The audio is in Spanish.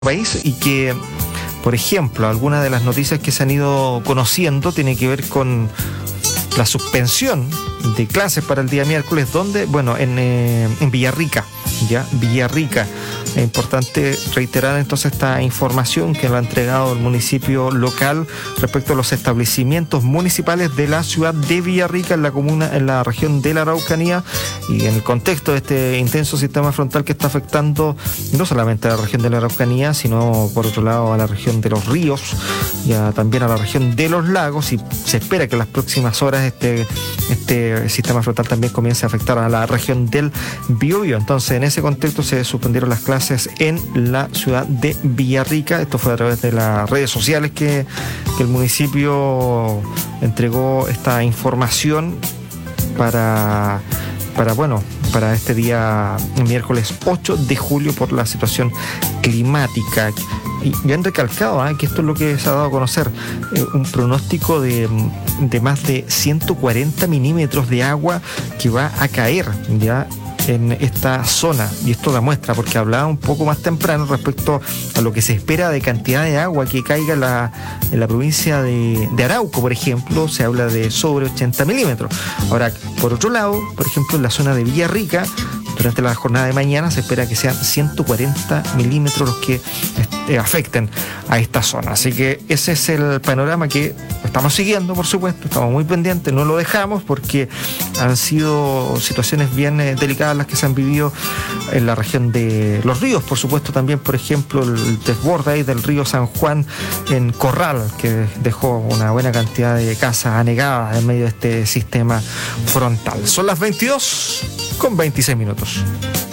país y que, por ejemplo, algunas de las noticias que se han ido conociendo tiene que ver con la suspensión de clases para el día miércoles, donde, bueno, en Villarrica, ya, Villarrica. Es importante reiterar entonces esta información que lo ha entregado el municipio local respecto a los establecimientos municipales de la ciudad de Villarrica, en la comuna, en la región de la Araucanía, y en el contexto de este intenso sistema frontal que está afectando no solamente a la región de la Araucanía, sino por otro lado a la región de los ríos y también a la región de los lagos, y se espera que en las próximas horas este sistema frontal también comience a afectar a la región del Biobío. Entonces, en ese contexto se suspendieron las clases en la ciudad de Villarrica. Esto fue a través de las redes sociales que el municipio entregó esta información para este día miércoles 8 de julio por la situación climática. Y han recalcado que esto es lo que se ha dado a conocer, un pronóstico de más de 140 milímetros de agua que va a caer ya en esta zona, y esto da muestra, porque hablaba un poco más temprano respecto a lo que se espera de cantidad de agua que caiga en la provincia de Arauco, por ejemplo, se habla de sobre 80 milímetros. Ahora, por otro lado, por ejemplo, en la zona de Villarrica, durante la jornada de mañana se espera que sean 140 milímetros los que afecten a esta zona. Así que ese es el panorama que estamos siguiendo, por supuesto, estamos muy pendientes, no lo dejamos, porque han sido situaciones bien delicadas las que se han vivido en la región de los ríos, por supuesto, también, por ejemplo, el desborde ahí del río San Juan en Corral, que dejó una buena cantidad de casas anegadas en medio de este sistema frontal. Son las 22:26.